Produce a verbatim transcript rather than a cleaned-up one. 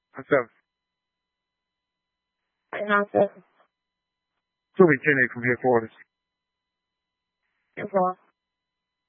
What's up? Right now, sir. Two be ten from here forward. Ten four.